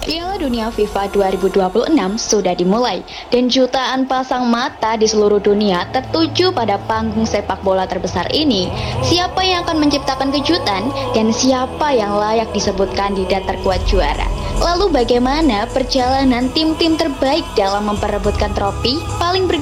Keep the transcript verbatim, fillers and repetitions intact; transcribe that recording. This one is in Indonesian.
Piala Dunia FIFA dua ribu dua puluh enam sudah dimulai dan jutaan pasang mata di seluruh dunia tertuju pada panggung sepak bola terbesar ini. Siapa yang akan menciptakan kejutan dan siapa yang layak disebut kandidat terkuat juara? Lalu bagaimana perjalanan tim-tim terbaik dalam memperebutkan trofi paling bergengsi